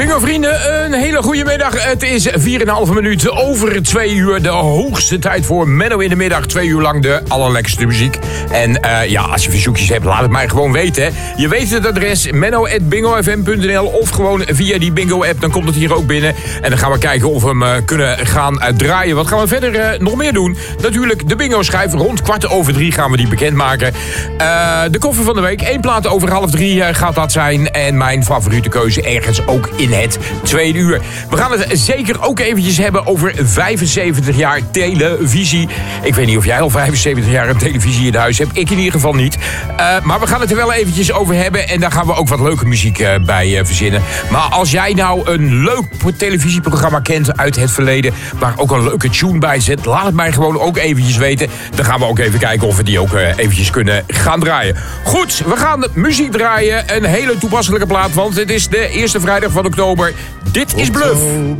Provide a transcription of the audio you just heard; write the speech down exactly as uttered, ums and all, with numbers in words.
Bingo vrienden, een hele goede middag. Het is vier en een halve minuut over twee uur. De hoogste tijd voor Menno in de middag. Twee uur lang de allerlekkerste muziek. En uh, ja, als je verzoekjes hebt, laat het mij gewoon weten. Hè. Je weet het adres, menno at bingo f m punt n l. Of gewoon via die bingo-app, dan komt het hier ook binnen. En dan gaan we kijken of we hem uh, kunnen gaan uh, draaien. Wat gaan we verder uh, nog meer doen? Natuurlijk de bingo-schijf. Rond kwart over drie gaan we die bekendmaken. Uh, de koffer van de week. Eén plaat over half drie uh, gaat dat zijn. En mijn favoriete keuze ergens ook in het tweede uur. We gaan het zeker ook eventjes hebben over vijfenzeventig jaar televisie. Ik weet niet of jij al vijfenzeventig jaar een televisie in huis hebt. Ik in ieder geval niet. Uh, maar we gaan het er wel eventjes over hebben. En daar gaan we ook wat leuke muziek uh, bij uh, verzinnen. Maar als jij nou een leuk televisieprogramma kent uit het verleden, waar ook een leuke tune bij zit, laat het mij gewoon ook eventjes weten. Dan gaan we ook even kijken of we die ook uh, eventjes kunnen gaan draaien. Goed, we gaan muziek draaien. Een hele toepasselijke plaat, want het is de eerste vrijdag van oktober. Dit is Bluff.